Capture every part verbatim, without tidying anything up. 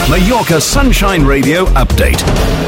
Mallorca Sunshine Radio update.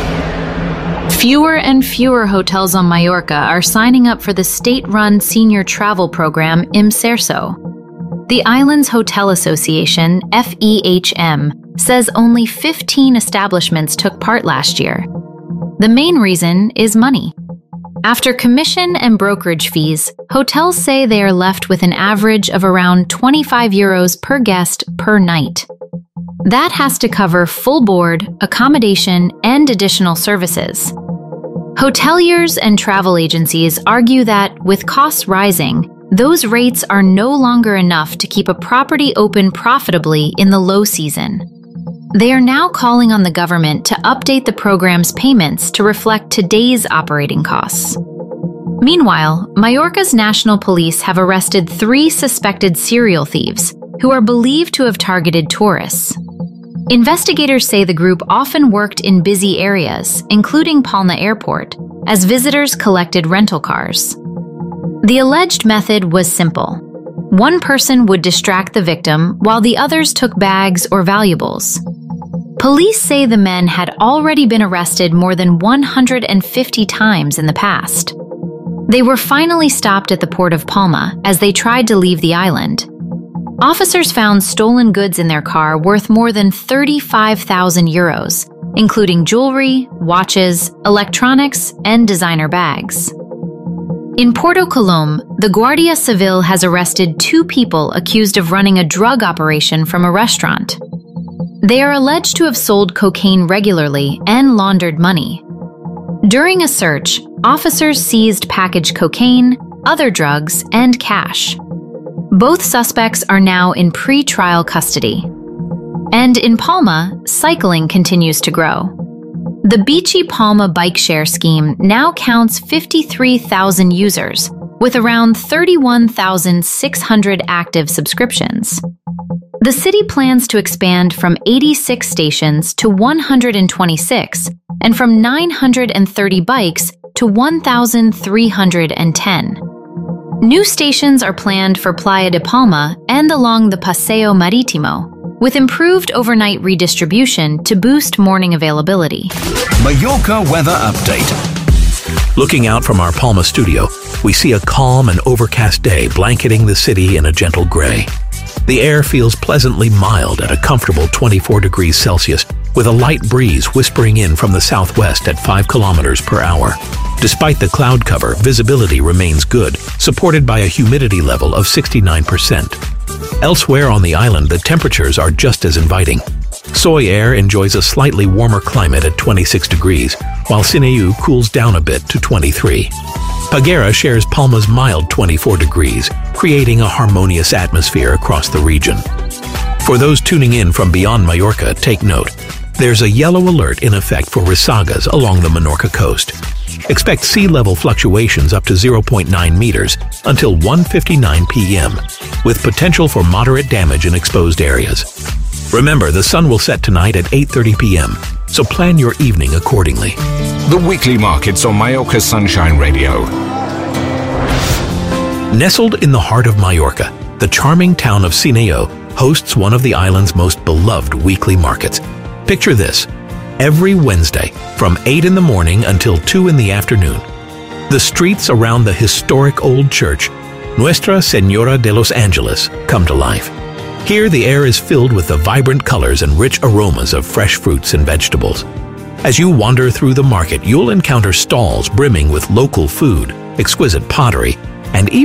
Fewer and fewer hotels on Mallorca are signing up for the state-run senior travel program IMSERSO. The island's Hotel Association, F E H M, says only fifteen establishments took part last year. The main reason is money. After commission and brokerage fees, hotels say they are left with an average of around twenty-five euros per guest per night. That has to cover full board, accommodation, and additional services. Hoteliers and travel agencies argue that, with costs rising, those rates are no longer enough to keep a property open profitably in the low season. They are now calling on the government to update the program's payments to reflect today's operating costs. Meanwhile, Mallorca's national police have arrested three suspected serial thieves who are believed to have targeted tourists. Investigators say the group often worked in busy areas, including Palma Airport, as visitors collected rental cars. The alleged method was simple. One person would distract the victim while the others took bags or valuables. Police say the men had already been arrested more than one hundred fifty times in the past. They were finally stopped at the port of Palma as they tried to leave the island. Officers found stolen goods in their car worth more than thirty-five thousand euros, including jewelry, watches, electronics, and designer bags. In Puerto Colom, the Guardia Civil has arrested two people accused of running a drug operation from a restaurant. They are alleged to have sold cocaine regularly and laundered money. During a search, officers seized packaged cocaine, other drugs, and cash. Both suspects are now in pre-trial custody. And in Palma, cycling continues to grow. The Beachy Palma bike share scheme now counts fifty-three thousand users, with around thirty-one thousand six hundred active subscriptions. The city plans to expand from eighty-six stations to one hundred twenty-six, and from nine hundred thirty bikes to one thousand three hundred ten. New stations are planned for Playa de Palma and along the Paseo Marítimo, with improved overnight redistribution to boost morning availability. Mallorca weather update. Looking out from our Palma studio, we see a calm and overcast day blanketing the city in a gentle gray. The air feels pleasantly mild at a comfortable twenty-four degrees Celsius, with a light breeze whispering in from the southwest at five kilometers per hour. Despite the cloud cover, visibility remains good, supported by a humidity level of sixty-nine percent. Elsewhere on the island, the temperatures are just as inviting. Soy Air enjoys a slightly warmer climate at twenty-six degrees, while Sineu cools down a bit to twenty-three. Peguera shares Palma's mild twenty-four degrees, creating a harmonious atmosphere across the region. For those tuning in from beyond Mallorca, take note. There's a yellow alert in effect for resagas along the Menorca coast. Expect sea level fluctuations up to zero point nine meters until one fifty-nine p m, with potential for moderate damage in exposed areas. Remember, the sun will set tonight at eight thirty p m, so plan your evening accordingly. The weekly markets on Mallorca Sunshine Radio. Nestled in the heart of Mallorca, the charming town of Sineu hosts one of the island's most beloved weekly markets. Picture this. Every Wednesday, from eight in the morning until two in the afternoon, the streets around the historic old church, Nuestra Señora de los Angeles, come to life. Here, the air is filled with the vibrant colors and rich aromas of fresh fruits and vegetables. As you wander through the market, you'll encounter stalls brimming with local food, exquisite pottery, and even